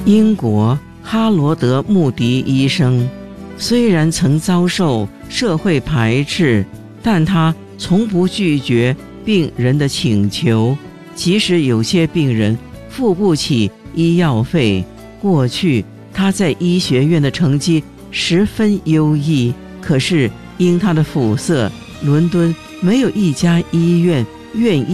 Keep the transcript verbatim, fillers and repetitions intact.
英国哈罗德·穆迪医生虽然曾遭受社会排斥，但他从不拒绝病人的请求，即使有些病人付不起医药费。过去他在医学院的成绩十分优异，可是因他的肤色，伦敦没有一家医院愿意